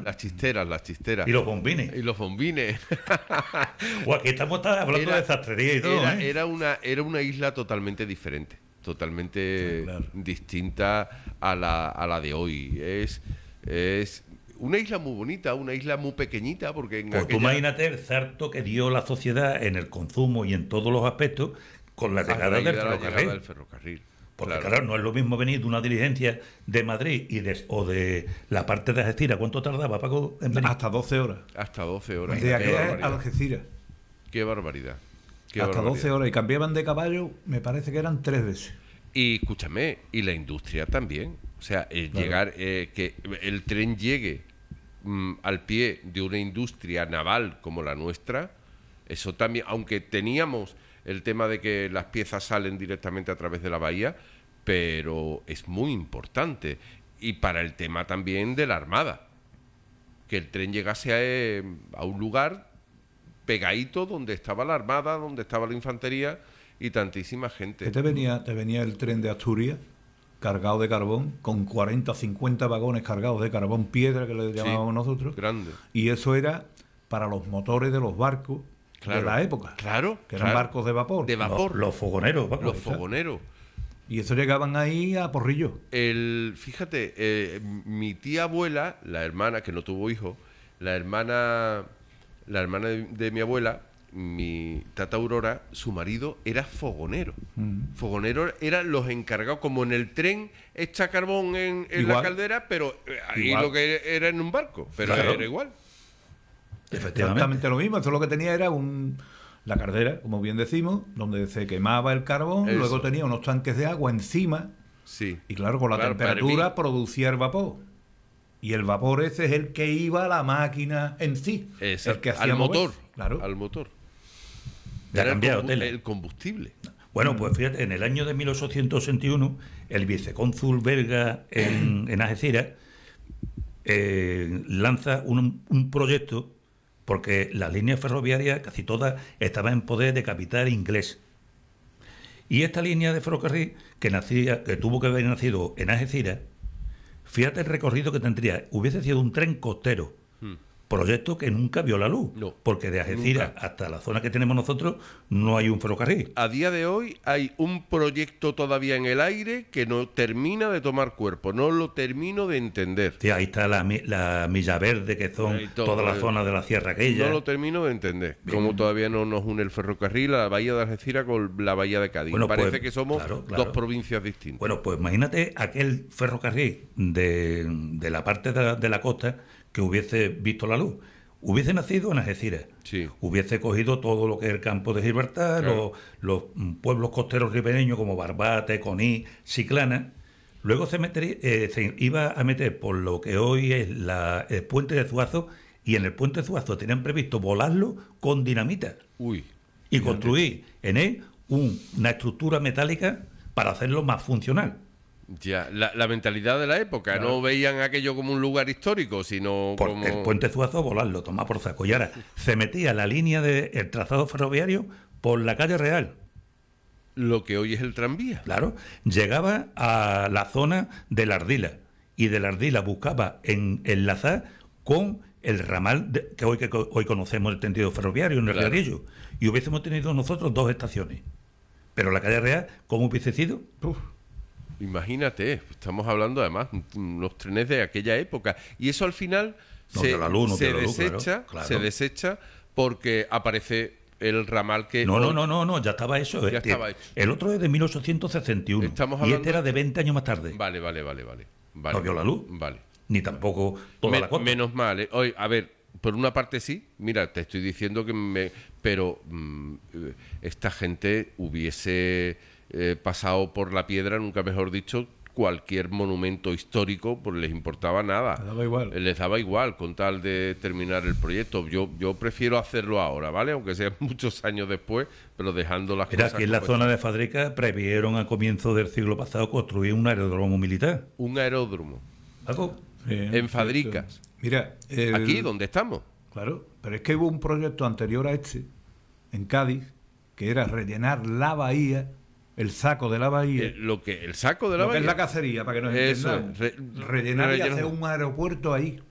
Las chisteras. Y los bombines. Y los bombines. Aquí estamos hablando de sastrería y todo, era una isla totalmente diferente, totalmente distinta a la de hoy. Es una isla muy bonita, una isla muy pequeñita, porque pues tú imagínate el salto que dio la sociedad en el consumo y en todos los aspectos con la llegada del ferrocarril. Porque claro, no es lo mismo venir de una diligencia de Madrid o de la parte de Algeciras. ¿Cuánto tardaba, Paco, en venir? Hasta 12 horas. Hasta 12 horas. De aquí a Algeciras. Qué barbaridad. Hasta 12 horas. Y cambiaban de caballo, me parece que eran 3 veces. Y escúchame, y la industria también. O sea, llegar, que el tren llegue al pie de una industria naval como la nuestra, eso también, aunque teníamos el tema de que las piezas salen directamente a través de la bahía, pero es muy importante. Y para el tema también de la Armada, que el tren llegase a un lugar pegadito donde estaba la Armada, donde estaba la infantería y tantísima gente. ¿Qué te venía el tren de Asturias cargado de carbón, con 40 o 50 vagones cargados de carbón piedra, que le llamábamos nosotros? Grande. Y eso era para los motores de los barcos de la época. Claro. Que eran barcos de vapor. De vapor. Los fogoneros. Paco, los fogoneros. Y eso llegaban ahí a Porrillo. Fíjate, mi tía abuela, la hermana, que no tuvo hijo, la hermana de mi abuela, mi tata Aurora, su marido era fogonero. Fogonero eran los encargados, como en el tren echa carbón en la caldera, pero ahí lo que era en un barco, pero era igual. Exactamente lo mismo. Eso lo que tenía era la caldera, como bien decimos, donde se quemaba el carbón, luego tenía unos tanques de agua encima, y claro, con la temperatura producía el vapor. Y el vapor ese es el que iba a la máquina en sí. El que hacía al motor. Claro. Al motor. Ya ha cambiado el combustible. Bueno, pues fíjate, en el año de 1861, el vicecónsul belga en Algeciras lanza un proyecto, porque las líneas ferroviarias, casi todas, estaban en poder de capital inglés. Y esta línea de ferrocarril, que tuvo que haber nacido en Algeciras, fíjate el recorrido que tendría. Hubiese sido un tren costero. Proyecto que nunca vio la luz. No, porque de Algeciras hasta la zona que tenemos nosotros no hay un ferrocarril. A día de hoy hay un proyecto todavía en el aire que no termina de tomar cuerpo. No lo termino de entender. Sí, ahí está la Milla Verde, que son toda la zona de la sierra aquella. No lo termino de entender. Como todavía no nos une el ferrocarril a la bahía de Algeciras con la bahía de Cádiz. Bueno, parece que somos dos provincias distintas. Bueno, pues imagínate aquel ferrocarril de la parte de la costa que hubiese visto la luz. Hubiese nacido en Algeciras. Sí. Hubiese cogido todo lo que es el campo de Gibraltar, los pueblos costeros ribereños como Barbate, Conil, Chiclana. Luego se iba a meter por lo que hoy es el puente de Zuazo, y en el puente de Zuazo tenían previsto volarlo con dinamita. Y construir en él una estructura metálica para hacerlo más funcional. Ya, la mentalidad de la época, no veían aquello como un lugar histórico, sino como... El puente Zuazo, volarlo, tomar por saco. Y ahora se metía la línea del trazado ferroviario por la calle Real. Lo que hoy es el tranvía. Claro, llegaba a la zona de la Ardila, y de la Ardila buscaba enlazar con el ramal que hoy conocemos, el tendido ferroviario en el Realillo, y hubiésemos tenido nosotros 2 estaciones. Pero la calle Real, ¿cómo hubiese sido? Imagínate, estamos hablando además unos trenes de aquella época, y eso al final se desecha porque aparece el ramal que... No, ya estaba eso. Ya estaba hecho. El otro es de 1861 y este era de 20 años más tarde. Vale. No vio la luz. Vale. Ni tampoco toda la costa. Menos mal. Hoy, a ver, por una parte sí, mira, te estoy diciendo pero esta gente hubiese pasado por la piedra, nunca mejor dicho, cualquier monumento histórico, pues les importaba nada. Les daba igual con tal de terminar el proyecto. Yo prefiero hacerlo ahora, ¿vale? Aunque sea muchos años después, pero dejando las cosas... Aquí en la zona de Fadrica previeron a comienzos del siglo pasado construir un aeródromo militar. Un aeródromo. ¿Algo? En Fadricas. Mira, aquí donde estamos. Claro, pero es que hubo un proyecto anterior a este, en Cádiz, que era rellenar la bahía, el saco de la bahía. El saco de la bahía. Que es la cacería, para que nos entendamos. Rellenar y hacer un aeropuerto ahí.